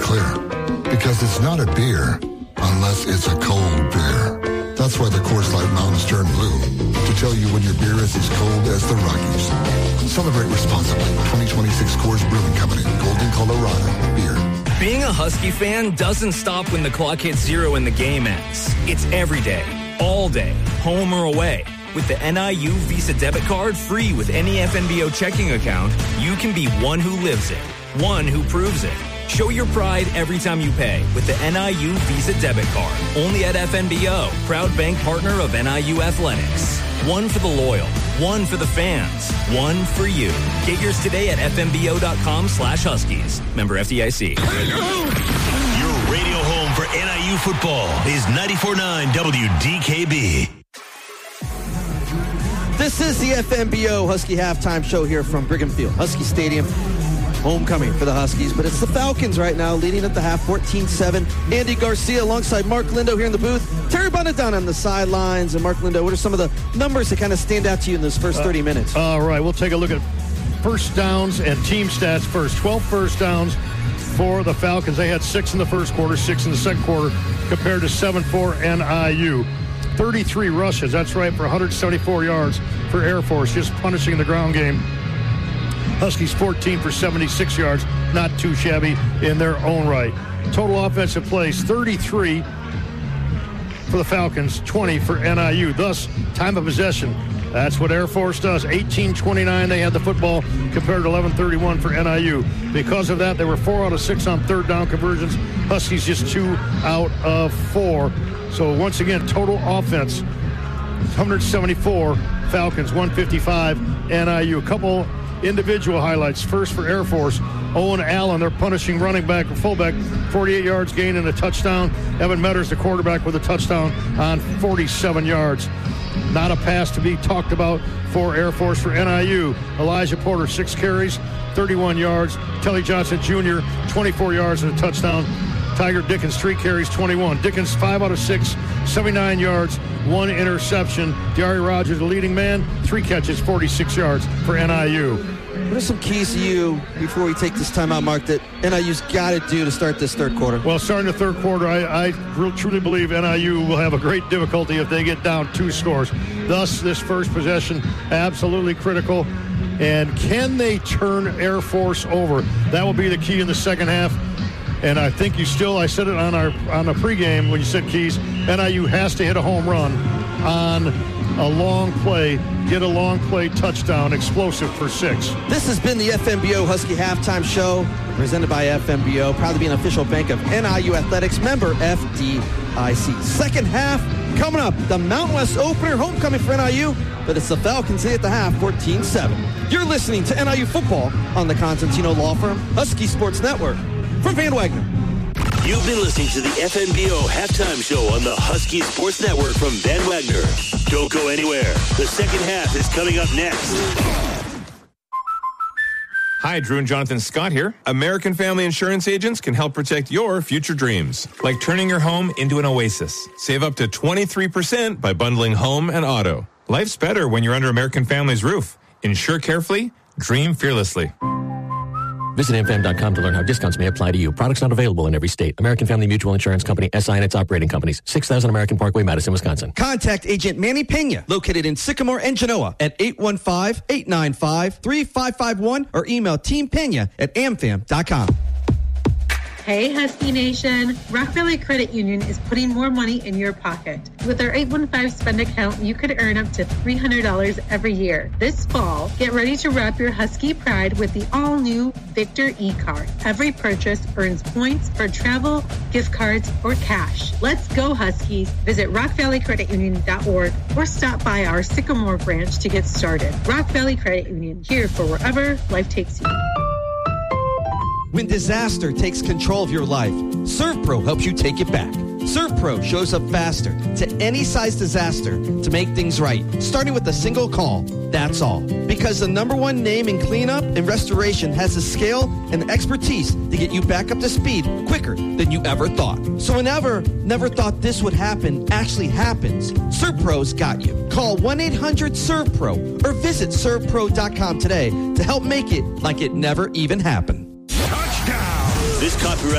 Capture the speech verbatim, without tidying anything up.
clear. Because it's not a beer unless it's a cold beer. That's why the Coors Light Mountains turn blue. To tell you when your beer is as cold as the Rockies. Celebrate responsibly. twenty twenty-six Coors Brewing Company. Golden, Colorado. Beer. Being a Husky fan doesn't stop when the clock hits zero and the game ends. It's every day, all day, home or away. With the N I U Visa debit card free with any F N B O checking account, you can be one who lives it, one who proves it. Show your pride every time you pay with the N I U Visa debit card. Only at F N B O, proud bank partner of N I U Athletics. One for the loyal, one for the fans, one for you. Get yours today at fnbo.com slash Huskies. Member F D I C. Your radio home for N I U football is ninety-four point nine W D K B. This is the F N B O Husky halftime show here from Brigham Field, Husky Stadium. Homecoming for the Huskies, but it's the Falcons right now, leading at the half, fourteen seven. Andy Garcia alongside Mark Lindo here in the booth. Terry Bonadon on the sidelines. And Mark Lindo, what are some of the numbers that kind of stand out to you in those first thirty minutes? Uh, all right, we'll take a look at first downs and team stats first. twelve first downs for the Falcons. They had six in the first quarter, six in the second quarter, compared to seven for N I U. thirty-three rushes, that's right, for one hundred seventy-four yards for Air Force, just punishing the ground game. Huskies fourteen for seventy-six yards, not too shabby in their own right. Total offensive plays, thirty-three for the Falcons, twenty for N I U. Thus, time of possession, that's what Air Force does. eighteen twenty-nine, they had the football compared to eleven thirty-one for N I U. Because of that, they were four out of six on third down conversions. Huskies just two out of four. So once again, total offense, one hundred seventy-four, Falcons, one fifty-five, N I U. A couple individual highlights. First for Air Force, Owen Allen, their punishing running back or fullback, forty-eight yards gained and a touchdown. Evan Metters, the quarterback, with a touchdown on forty-seven yards. Not a pass to be talked about for Air Force. For N I U, Elijah Porter, six carries, thirty-one yards. Kelly Johnson Junior, twenty-four yards and a touchdown. Tiger Dickens, three carries, twenty-one. Dickens, five out of six, seventy-nine yards, one interception. Diari Rogers, the leading man, three catches, forty-six yards for N I U. What are some keys to you, before we take this time out, Mark, that N I U's got to do to start this third quarter? Well, starting the third quarter, I, I really, truly believe N I U will have a great difficulty if they get down two scores. Thus, this first possession, absolutely critical. And can they turn Air Force over? That will be the key in the second half. And I think you still, I said it on our on the pregame when you said Keys, N I U has to hit a home run on a long play, get a long play touchdown, explosive for six. This has been the F N B O Husky Halftime Show, presented by F N B O, proud to be an official bank of N I U Athletics, member F D I C. Second half coming up, the Mountain West opener, homecoming for N I U, but it's the Falcons at the half, fourteen seven. You're listening to N I U football on the Constantino Law Firm, Husky Sports Network. From Van Wagner. You've been listening to the F N B O Halftime Show on the Husky Sports Network from Van Wagner. Don't go anywhere. The second half is coming up next. Hi, Drew and Jonathan Scott here. American Family Insurance agents can help protect your future dreams, like turning your home into an oasis. Save up to twenty-three percent by bundling home and auto. Life's better when you're under American Family's roof. Insure carefully, dream fearlessly. Visit A M F A M dot com to learn how discounts may apply to you. Products not available in every state. American Family Mutual Insurance Company, S I and its operating companies. six thousand American Parkway, Madison, Wisconsin. Contact Agent Manny Pena, located in Sycamore and Genoa, at eight one five, eight nine five, three five five one or email Team Pena at A M F A M dot com. Hey, Husky Nation. Rock Valley Credit Union is putting more money in your pocket. With our eight one five spend account, you could earn up to three hundred dollars every year. This fall, get ready to wrap your Husky pride with the all-new Victor e-card. Every purchase earns points for travel, gift cards, or cash. Let's go, Huskies. Visit rock valley credit union dot org or stop by our Sycamore branch to get started. Rock Valley Credit Union, here for wherever life takes you. When disaster takes control of your life, ServPro helps you take it back. ServPro shows up faster to any size disaster to make things right, starting with a single call. That's all. Because the number one name in cleanup and restoration has the scale and the expertise to get you back up to speed quicker than you ever thought. So whenever never thought this would happen actually happens, ServPro's got you. Call one eight hundred serve pro or visit serve pro dot com today to help make it like it never even happened. This copyright